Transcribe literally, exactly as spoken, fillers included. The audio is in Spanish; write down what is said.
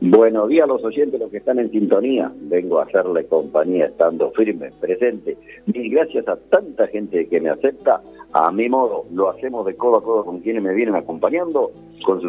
Buenos días a los oyentes, los que están en sintonía. Vengo a hacerle compañía estando firme, presente. Mil gracias a tanta gente que me acepta. A mi modo, lo hacemos de codo a codo con quienes me vienen acompañando, con sus